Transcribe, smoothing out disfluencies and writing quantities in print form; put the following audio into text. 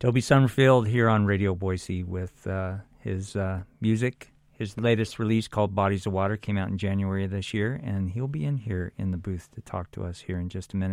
Toby Summerfield here on Radio Boise with his music. His latest release called Bodies of Water came out in January of this year, and he'll be in here in the booth to talk to us here in just a minute.